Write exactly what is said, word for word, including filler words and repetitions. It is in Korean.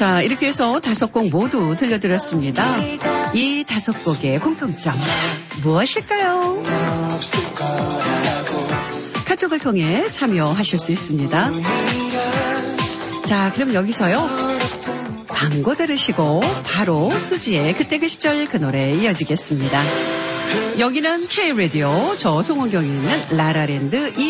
자, 이렇게 해서 다섯 곡 모두 들려드렸습니다. 이 다섯 곡의 공통점 무엇일까요? 카톡을 통해 참여하실 수 있습니다. 자, 그럼 여기서요. 광고 들으시고 바로 수지의 그때 그 시절 그 노래 이어지겠습니다. 여기는 K-라디오, 저 송원경이 있는 라라랜드